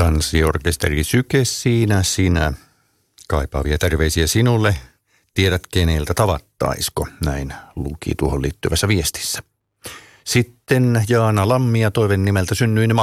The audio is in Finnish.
Tanssiorkesteri Syke, sinä. Kaipaavia terveisiä sinulle. Tiedät keneltä tavattaisko, näin luki tuohon liittyvässä viestissä. Sitten Jaana Lammi ja toiveen nimeltä synnyin